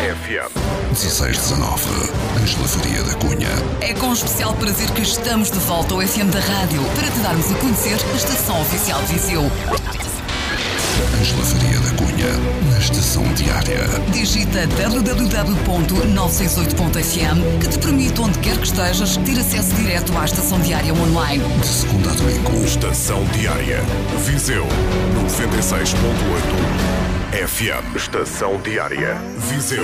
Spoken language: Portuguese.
FM. 1619, Ângela Faria da Cunha. É com especial prazer que estamos de volta ao FM da Rádio para te darmos a conhecer a estação oficial de Viseu. Ângela Faria da Cunha, na estação diária. Digita www.968.fm que te permite, onde quer que estejas, ter acesso direto à estação diária online. De segunda a domingo. Estação Diária. Viseu 96.8 FM. Estação Diária. Viseu